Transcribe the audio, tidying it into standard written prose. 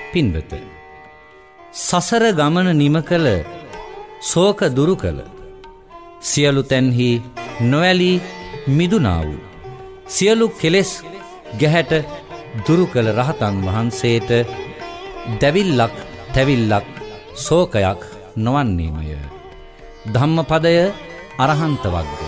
පින්වත, සසර ගමන නිම කළ, ශෝක දුරු කළ, සියලු තැන්හි නොඇලී මිදුනා වූ, සියලු කෙලෙස් ගැහැට දුරු කළ රහතන් වහන්සේට දැවිල්ලක් තැවිල්ලක් ශෝකයක් නොවන්නේමය. ධම්මපදය අරහන්ත වග්ග.